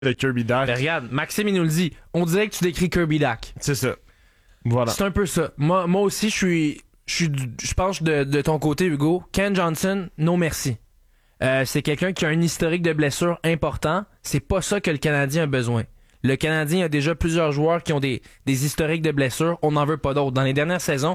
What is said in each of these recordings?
de Kirby Dach. Ben regarde, Maxime il nous le dit. On dirait que tu décris Kirby Dach. C'est ça. Voilà. C'est un peu ça. Moi aussi, je pense de ton côté, Hugo. Ken Johnson, non merci. C'est quelqu'un qui a un historique de blessures important. C'est pas ça que le Canadien a besoin. Le Canadien a déjà plusieurs joueurs qui ont des historiques de blessures. On n'en veut pas d'autres. Dans les dernières saisons,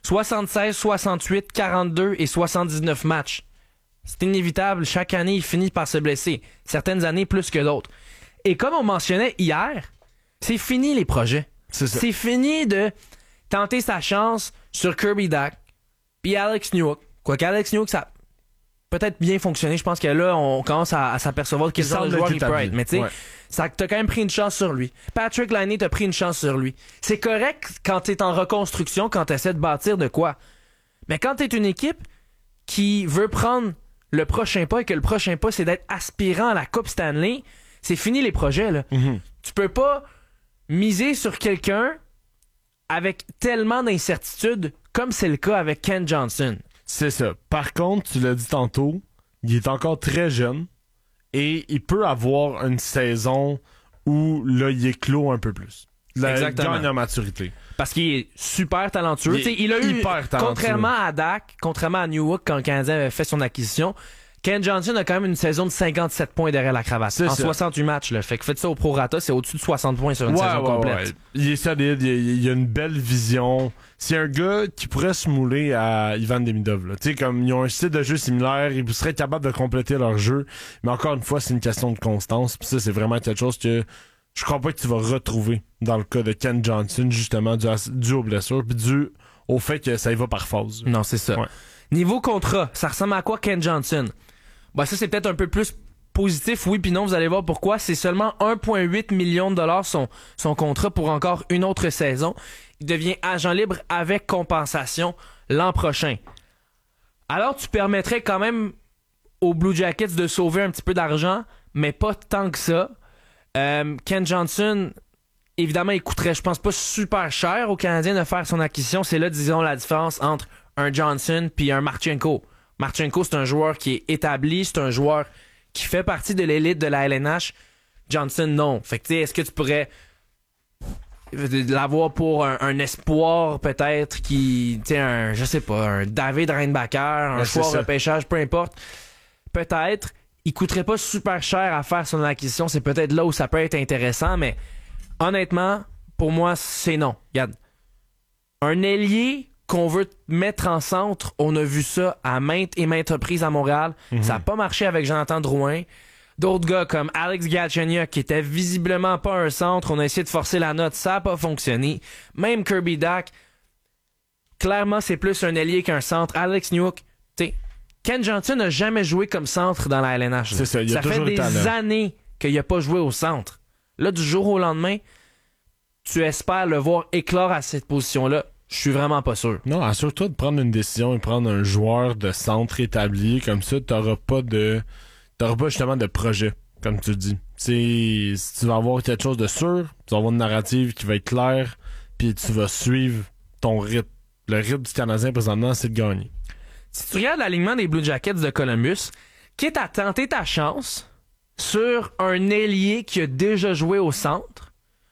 76, 68, 42 et 79 matchs. C'est inévitable. Chaque année, il finit par se blesser. Certaines années plus que d'autres. Et comme on mentionnait hier, c'est fini les projets. C'est fini de tenter sa chance sur Kirby Dach puis Alex Newhook. Quoique Alex Newhook, ça a peut-être bien fonctionné. Je pense que là, on commence à s'apercevoir quel genre de joueur il peut être. Mais tu sais, t'as quand même pris une chance sur lui. Patrick Laine t'a pris une chance sur lui. C'est correct quand t'es en reconstruction, quand t'essaies de bâtir de quoi. Mais quand t'es une équipe qui veut prendre le prochain pas et que le prochain pas, c'est d'être aspirant à la Coupe Stanley, c'est fini les projets, là. Mm-hmm. Tu peux pas miser sur quelqu'un avec tellement d'incertitudes comme c'est le cas avec Ken Johnson. C'est ça. Par contre, tu l'as dit tantôt, il est encore très jeune et il peut avoir une saison où là, il éclot un peu plus. Il gagne en maturité. Parce qu'il est super talentueux. Il a eu, contrairement à Dach, contrairement à Newhook quand le Canadien avait fait son acquisition, Ken Johnson a quand même une saison de 57 points derrière la cravate. C'est en ça. 68 matchs. Là. Fait que faites ça au prorata, c'est au-dessus de 60 points sur une saison complète. Ouais. Il est solide, il a une belle vision. C'est un gars qui pourrait se mouler à Ivan Demidov. Tu sais, comme ils ont un style de jeu similaire, ils seraient capables de compléter leur jeu. Mais encore une fois, c'est une question de constance. Puis ça, c'est vraiment quelque chose que je crois pas que tu vas retrouver dans le cas de Ken Johnson, justement, dû aux blessures, puis dû au fait que ça y va par phase. Non, c'est ça. Ouais. Niveau contrat, ça ressemble à quoi Ken Johnson? Ben ça, c'est peut-être un peu plus positif, oui puis non, vous allez voir pourquoi. C'est seulement 1,8 million de dollars son contrat pour encore une autre saison. Il devient agent libre avec compensation l'an prochain. Alors, tu permettrais quand même aux Blue Jackets de sauver un petit peu d'argent, mais pas tant que ça. Ken Johnson, évidemment, il coûterait, je pense pas super cher aux Canadiens de faire son acquisition. C'est là, disons, la différence entre un Johnson puis un Marchenko. Marchenko, c'est un joueur qui est établi, c'est un joueur qui fait partie de l'élite de la LNH. Johnson, non. Fait que, tu sais, est-ce que tu pourrais l'avoir pour un espoir, peut-être, qui, tu sais, je sais pas, un David Reinbacher, un choix de repêchage, peu importe. Peut-être. Il coûterait pas super cher à faire son acquisition. C'est peut-être là où ça peut être intéressant, mais honnêtement, pour moi, c'est non. Regarde. Un ailier qu'on veut mettre en centre, on a vu ça à maintes et maintes reprises à Montréal. Mm-hmm. Ça n'a pas marché avec Jonathan Drouin. D'autres gars comme Alex Galchenyuk, qui était visiblement pas un centre, on a essayé de forcer la note, ça n'a pas fonctionné. Même Kirby Dach, clairement, c'est plus un ailier qu'un centre. Alex Newhook, tu sais, Ken Johnson n'a jamais joué comme centre dans la LNH. C'est ça, il a toujours fait des années qu'il n'a pas joué au centre. Là, du jour au lendemain, tu espères le voir éclore à cette position-là. Je suis vraiment pas sûr. Non, assure-toi de prendre une décision et prendre un joueur de centre établi. Comme ça, t'auras pas justement de projet, comme tu dis. Si tu vas avoir quelque chose de sûr, tu vas avoir une narrative qui va être claire, puis tu vas suivre ton rythme. Le rythme du Canadien présentement, c'est de gagner. Si tu regardes l'alignement des Blue Jackets de Columbus, quitte à tenter ta chance sur un ailier qui a déjà joué au centre,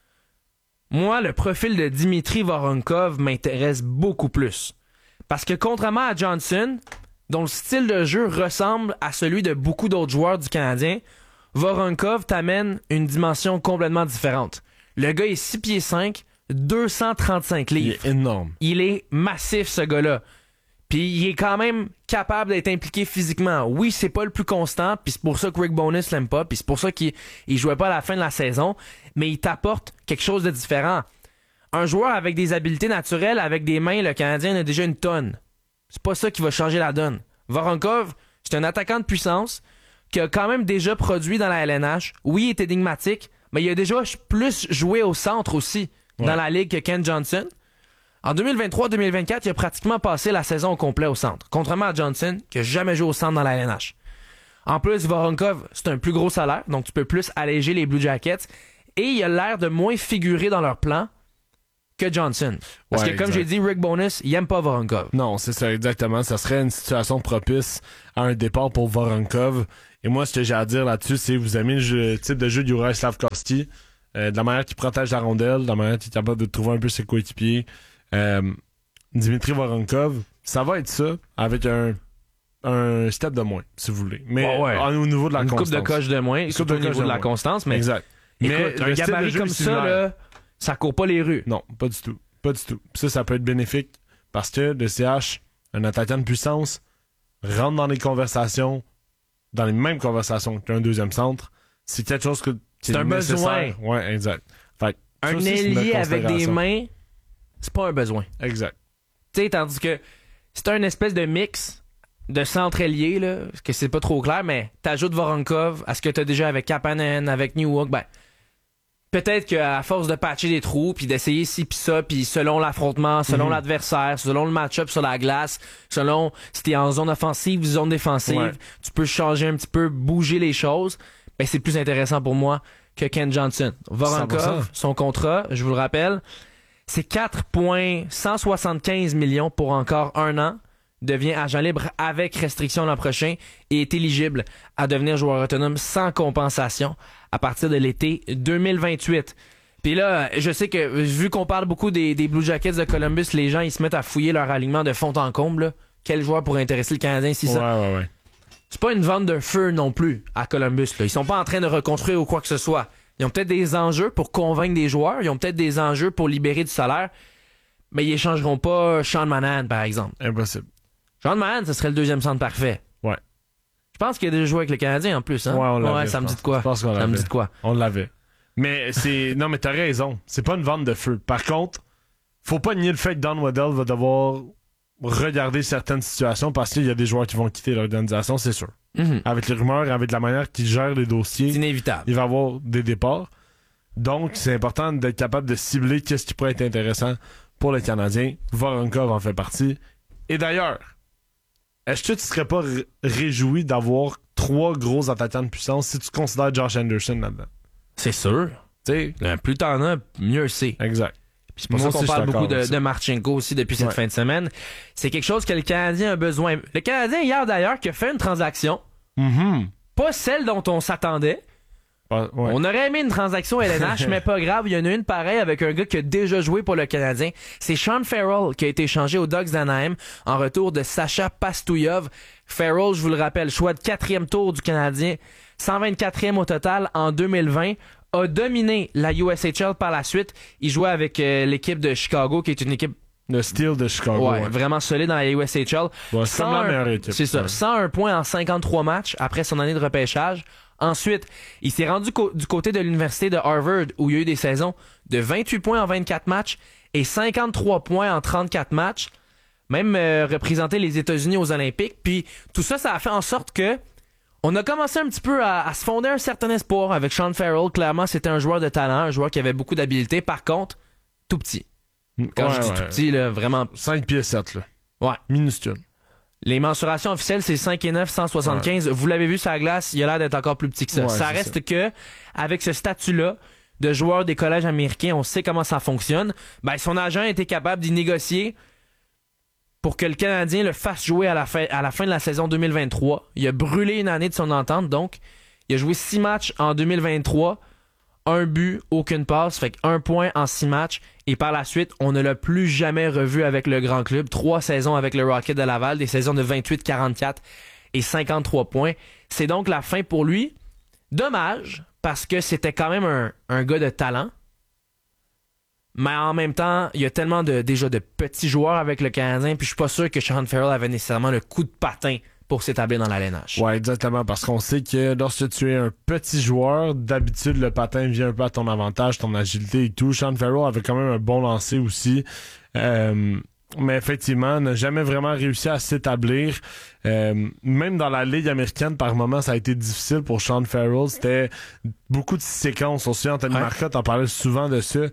moi, le profil de Dimitri Voronkov m'intéresse beaucoup plus. Parce que contrairement à Johnson, dont le style de jeu ressemble à celui de beaucoup d'autres joueurs du Canadien, Voronkov t'amène une dimension complètement différente. Le gars est 6 pieds 5, 235 livres. Il est énorme. Il est massif, ce gars-là. Puis il est quand même capable d'être impliqué physiquement. Oui, c'est pas le plus constant, puis c'est pour ça que Rick Bowness l'aime pas, puis c'est pour ça qu'il jouait pas à la fin de la saison, mais il t'apporte quelque chose de différent. Un joueur avec des habiletés naturelles, avec des mains, le Canadien a déjà une tonne. C'est pas ça qui va changer la donne. Voronkov, c'est un attaquant de puissance qui a quand même déjà produit dans la LNH. Oui, il est énigmatique, mais il a déjà plus joué au centre aussi dans la ligue que Ken Johnson. En 2023-2024, il a pratiquement passé la saison au complet au centre, contrairement à Johnson, qui n'a jamais joué au centre dans la LNH. En plus, Voronkov, c'est un plus gros salaire, donc tu peux plus alléger les Blue Jackets, et il a l'air de moins figurer dans leur plan que Johnson. Parce que, comme j'ai dit, Rick Bowness, il aime pas Voronkov. Non, c'est ça, exactement. Ça serait une situation propice à un départ pour Voronkov. Et moi, ce que j'ai à dire là-dessus, c'est vous aimez le type de jeu de Juraj Slafkovský, de la manière qu'il protège la rondelle, de la manière qu'il est capable de trouver un peu ses coéquipiers. Dimitri Voronkov, ça va être ça, avec un step de moins, si vous voulez. Mais au niveau de la constance. Une coupe de coche de moins, surtout au niveau de la constance. Mais exact. Écoute, un gabarit comme ça, là, ça court pas les rues. Non, pas du tout. Pas du tout. Ça peut être bénéfique parce que le CH, un attaquant de puissance, rentre dans les conversations, dans les mêmes conversations qu'un deuxième centre. C'est quelque chose que c'est un besoin. Ouais, exact. Fait, un ailier avec des mains, c'est pas un besoin. Exact. Tu sais, tandis que c'est un espèce de mix de centre ailier, là, que c'est pas trop clair, mais t'ajoutes Voronkov à ce que t'as déjà avec Kapanen, avec Newhook, ben peut-être qu'à force de patcher des trous, puis d'essayer ci pis ça, puis selon l'affrontement, selon l'adversaire, selon le match-up sur la glace, selon si t'es en zone offensive, zone défensive, tu peux changer un petit peu, bouger les choses. Ben c'est plus intéressant pour moi que Ken Johnson. Voronkov, 100%. son contrat, je vous le rappelle, c'est 4,175 millions pour encore 1 an. Devient agent libre avec restriction l'an prochain et est éligible à devenir joueur autonome sans compensation à partir de l'été 2028. Puis là, je sais que vu qu'on parle beaucoup des Blue Jackets de Columbus, les gens ils se mettent à fouiller leur alignement de fond en comble. Là. Quel joueur pourrait intéresser le Canadien si ça? Ouais. C'est pas une vente de feu non plus à Columbus. Là. Ils sont pas en train de reconstruire ou quoi que ce soit. Ils ont peut-être des enjeux pour convaincre des joueurs. Ils ont peut-être des enjeux pour libérer du salaire. Mais ils échangeront pas Sean Monahan, par exemple. Impossible. Sean Monahan, ce serait le deuxième centre parfait. Ouais. Je pense qu'il a déjà joué avec le Canadien en plus. Hein? Ouais, on l'avait. Ça me dit de quoi? Je pense qu'on l'avait. Ça me dit de quoi? On l'avait. Mais c'est. Non, mais t'as raison. C'est pas une vente de feu. Par contre, faut pas nier le fait que Don Waddell va devoir regarder certaines situations parce qu'il y a des joueurs qui vont quitter l'organisation, c'est sûr. Avec les rumeurs, avec la manière qu'il gère les dossiers. C'est inévitable. Il va y avoir des départs. Donc, c'est important d'être capable de cibler qu'est-ce qui pourrait être intéressant pour les Canadiens. Voronkov en fait partie. Et d'ailleurs, est-ce que tu serais pas réjoui d'avoir 3 gros attaquants de puissance si tu considères Josh Anderson là-dedans? C'est sûr. Tu sais, plus t'en as, mieux c'est. exact. Puis c'est pour ça qu'on parle beaucoup de Marchenko aussi depuis cette fin de semaine. C'est quelque chose que le Canadien a besoin. Le Canadien, hier d'ailleurs, qui a fait une transaction, pas celle dont on s'attendait. On aurait aimé une transaction LNH, mais pas grave, il y en a une pareille avec un gars qui a déjà joué pour le Canadien. C'est Sean Farrell qui a été échangé aux Ducks d'Anaheim en retour de Sacha Pastouyov. Farrell, je vous le rappelle, choix de 4e tour du Canadien, 124e au total en 2020, a dominé la USHL par la suite. Il jouait avec l'équipe de Chicago, qui est une équipe le Steel de Chicago. Vraiment solide dans la USHL. C'est comme la meilleure équipe. C'est ça, 101 points en 53 matchs après son année de repêchage. Ensuite, il s'est rendu du côté de l'université de Harvard où il y a eu des saisons de 28 points en 24 matchs et 53 points en 34 matchs. Même représenté les États-Unis aux Olympiques. Puis tout ça, ça a fait en sorte que on a commencé un petit peu à se fonder un certain espoir avec Sean Farrell. Clairement, c'était un joueur de talent, un joueur qui avait beaucoup d'habileté. Par contre, tout petit. Quand je dis tout petit, là, vraiment... 5 pieds 7, là. Ouais. Minuscule. Les mensurations officielles, c'est 5 et 9, 175. Vous l'avez vu sur la glace, il a l'air d'être encore plus petit que ça. Ça reste que, avec ce statut-là de joueur des collèges américains, on sait comment ça fonctionne. Ben, son agent a été capable d'y négocier pour que le Canadien le fasse jouer à la fin de la saison 2023. Il a brûlé une année de son entente, donc il a joué 6 matchs en 2023, 1 but, aucune passe, fait 1 point en 6 matchs. Et par la suite, on ne l'a plus jamais revu avec le grand club. 3 saisons avec le Rocket de Laval, des saisons de 28, 44 et 53 points. C'est donc la fin pour lui. Dommage, parce que c'était quand même un gars de talent. Mais en même temps, il y a tellement déjà de petits joueurs avec le Canadien, puis je suis pas sûr que Sean Farrell avait nécessairement le coup de patin pour s'établir dans la LNH. Ouais, exactement, parce qu'on sait que lorsque tu es un petit joueur, d'habitude, le patin vient un peu à ton avantage, ton agilité et tout. Sean Farrell avait quand même un bon lancer aussi. Mais effectivement, n'a jamais vraiment réussi à s'établir. Même dans la Ligue américaine, par moments, ça a été difficile pour Sean Farrell. C'était beaucoup de séquences. On se souvient, Anthony Marcotte en parlait souvent de ça.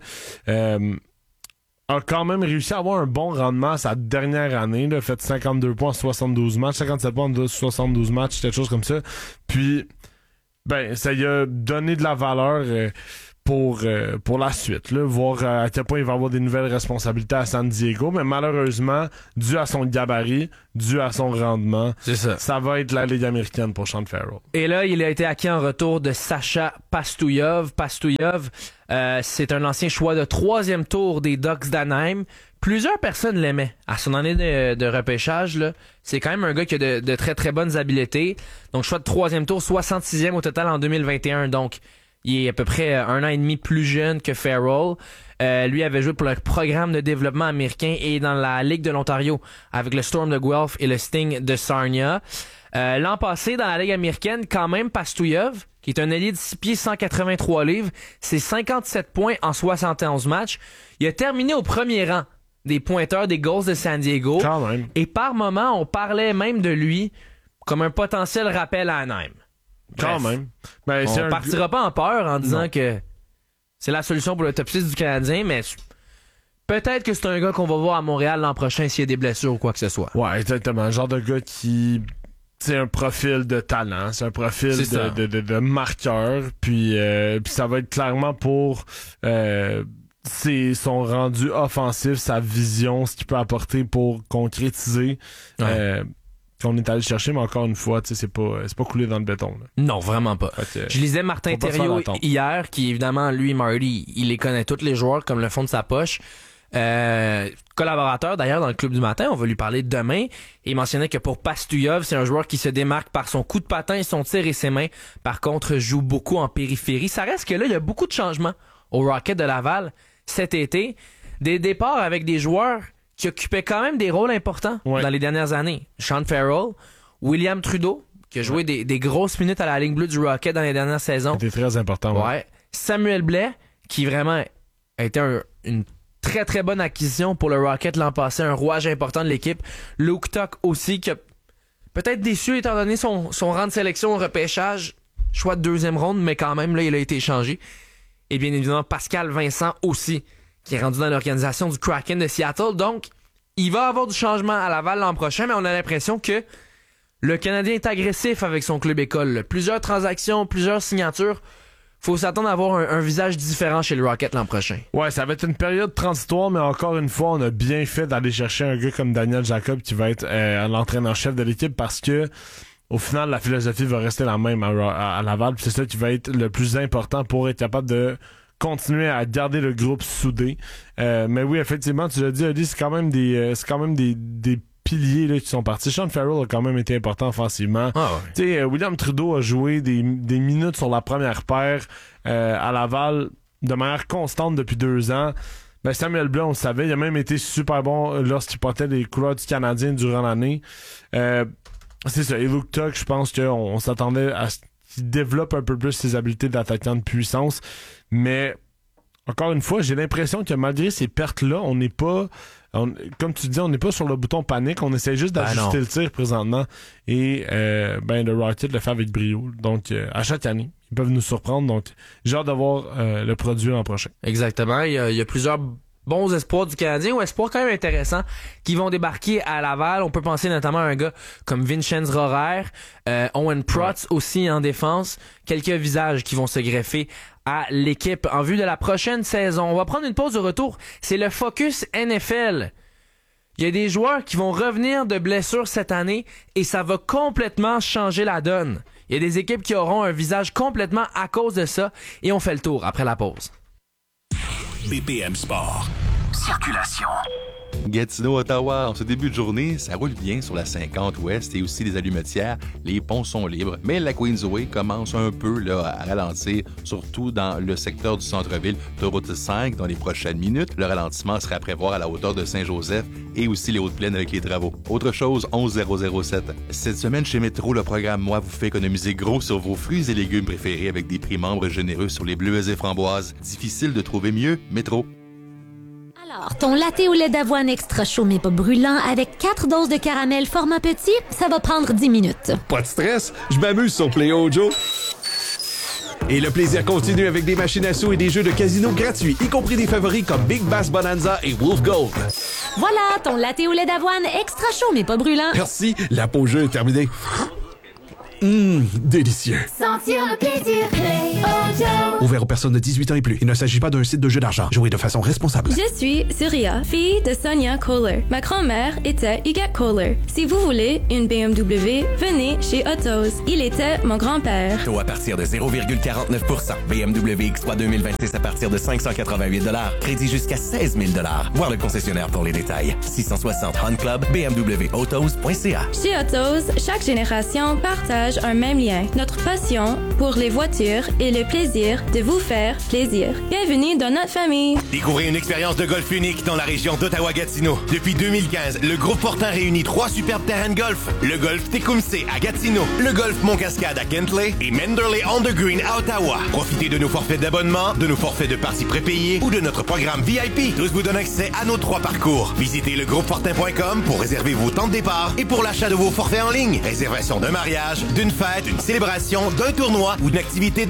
A quand même réussi à avoir un bon rendement sa dernière année. Là, fait 52 points en 72 matchs, 57 points en 72 matchs, quelque chose comme ça. Puis, ben, ça lui a donné de la valeur pour la suite, là, voir à quel point il va avoir des nouvelles responsabilités à San Diego, mais malheureusement, dû à son gabarit, dû à son rendement, ça va être la Ligue américaine pour Sean Farrell. Et là, il a été acquis en retour de Sacha Pastouyov. Pastouyov, c'est un ancien choix de 3e tour des Ducks d'Anaheim. Plusieurs personnes l'aimaient. À son année de repêchage, là, c'est quand même un gars qui a de très très bonnes habiletés. Donc, choix de 3e tour, 66e au total en 2021. Donc, il est à peu près 1 an et demi plus jeune que Farrell. Lui avait joué pour le programme de développement américain et dans la Ligue de l'Ontario avec le Storm de Guelph et le Sting de Sarnia. L'an passé, dans la Ligue américaine, quand même, Pastouyov, qui est un ailier de 6 pieds 183 livres, c'est 57 points en 71 matchs. Il a terminé au premier rang des pointeurs des Gulls de San Diego. Quand même. Et par moment, on parlait même de lui comme un potentiel rappel à Anaheim. Quand même. Ben, on partira pas en peur en disant que c'est la solution pour le top 6 du Canadien, mais peut-être que c'est un gars qu'on va voir à Montréal l'an prochain s'il y a des blessures ou quoi que ce soit. Ouais, exactement. Un genre de gars qui... C'est un profil de talent, c'est un profil de marqueur, puis ça va être clairement pour son rendu offensif, sa vision, ce qu'il peut apporter pour concrétiser qu'on est allé chercher, mais encore une fois, c'est pas coulé dans le béton. Là. Non, vraiment pas. Je lisais Martin Thériault hier, qui évidemment, lui, Marty, il les connaît tous les joueurs comme le fond de sa poche. Collaborateur d'ailleurs dans le Club du matin, on va lui parler demain, et il mentionnait que pour Pastouyov, c'est un joueur qui se démarque par son coup de patin, son tir et ses mains. Par contre, joue beaucoup en périphérie. Ça reste que là, il y a beaucoup de changements au Rocket de Laval cet été. Des départs avec des joueurs qui occupaient quand même des rôles importants dans les dernières années. Sean Farrell, William Trudeau, qui a joué des grosses minutes à la ligne bleue du Rocket dans les dernières saisons. C'était très important. Ouais. Samuel Blais, qui vraiment a été une très très bonne acquisition pour le Rocket l'an passé, un rouage important de l'équipe. Luke Tuck aussi, qui a peut-être déçu étant donné son rang de sélection au repêchage, choix de 2e ronde, mais quand même là il a été échangé. Et bien évidemment Pascal Vincent aussi, qui est rendu dans l'organisation du Kraken de Seattle. Donc il va y avoir du changement à Laval l'an prochain, mais on a l'impression que le Canadien est agressif avec son club école. Plusieurs transactions, plusieurs signatures. Faut s'attendre à avoir un visage différent chez le Rocket l'an prochain. Ouais, ça va être une période transitoire, mais encore une fois, on a bien fait d'aller chercher un gars comme Daniel Jacob qui va être l'entraîneur-chef de l'équipe, parce que au final, la philosophie va rester la même à Laval. C'est ça qui va être le plus important pour être capable de continuer à garder le groupe soudé. Mais oui, effectivement, tu l'as dit, Ali, c'est quand même des piliers là, qui sont partis. Sean Farrell a quand même été important offensivement. Tu sais, William Trudeau a joué des minutes sur la première paire à Laval de manière constante depuis 2 ans. Ben, Samuel Blais, on le savait, il a même été super bon lorsqu'il portait les couleurs du Canadien durant l'année. C'est ça. Et Luke Tuck, je pense qu'on s'attendait à ce qu'il développe un peu plus ses habiletés d'attaquant de puissance. Mais encore une fois, j'ai l'impression que malgré ces pertes-là, on n'est pas... comme tu dis, on n'est pas sur le bouton panique, on essaie juste d'ajuster le tir présentement, et le Rocket le fait avec brio. Donc à chaque année, ils peuvent nous surprendre, donc j'ai hâte de voir le produit l'an prochain. Exactement, il y a plusieurs bons espoirs du Canadien, ou espoirs quand même intéressants, qui vont débarquer à Laval. On peut penser notamment à un gars comme Vincenz Rohrer, Owen Protz aussi en défense, quelques visages qui vont se greffer à l'équipe en vue de la prochaine saison. On va prendre une pause de retour. C'est le Focus NFL. Il y a des joueurs qui vont revenir de blessures cette année et ça va complètement changer la donne. Il y a des équipes qui auront un visage complètement à cause de ça, et on fait le tour après la pause. BPM Sport. Circulation. Gatineau, Ottawa, en ce début de journée, ça roule bien sur la 50 ouest et aussi les allumetières. Les ponts sont libres, mais la Queensway commence un peu à ralentir, surtout dans le secteur du centre-ville de route 5 dans les prochaines minutes. Le ralentissement sera à prévoir à la hauteur de Saint-Joseph et aussi les Hautes-Plaines avec les travaux. Autre chose, 11007. Cette semaine chez Métro, le programme Moi vous fait économiser gros sur vos fruits et légumes préférés avec des prix membres généreux sur les bleuets et framboises. Difficile de trouver mieux, Métro. Alors, ton latte au lait d'avoine extra chaud mais pas brûlant avec 4 doses de caramel format petit, ça va prendre 10 minutes. Pas de stress, je m'amuse sur Play Ojo. Et le plaisir continue avec des machines à sous et des jeux de casino gratuits, y compris des favoris comme Big Bass Bonanza et Wolf Gold. Voilà, ton latte au lait d'avoine extra chaud mais pas brûlant. Merci, la pause jeu est terminée. Délicieux. Sentir le plaisir, Play Ojo. Ouvert aux personnes de 18 ans et plus. Il ne s'agit pas d'un site de jeu d'argent. Jouez de façon responsable. Je suis Surya, fille de Sonia Kohler. Ma grand-mère était Huguette Kohler. Si vous voulez une BMW, venez chez Autos. Il était mon grand-père. Taux à partir de 0,49%. BMW X3 2026 à partir de 588 $. Crédit jusqu'à 16 000 $. Voir le concessionnaire pour les détails. 660 Hunt Club, bmwautos.ca. Chez Autos, chaque génération partage un même lien. Notre passion pour les voitures et le plaisir de vous faire plaisir. Bienvenue dans notre famille. Découvrez une expérience de golf unique dans la région d'Ottawa-Gatineau. Depuis 2015, le groupe Fortin réunit 3 superbes terrains de golf. Le golf Tecumseh à Gatineau, le golf Mont-Cascade à Kentley et Manderley on the Green à Ottawa. Profitez de nos forfaits d'abonnement, de nos forfaits de parties prépayées ou de notre programme VIP. Tous vous donnent accès à nos 3 parcours. Visitez legroupefortin.com pour réserver vos temps de départ et pour l'achat de vos forfaits en ligne. Réservation d'un mariage, d'une fête, d'une célébration, d'un tournoi ou d'une activité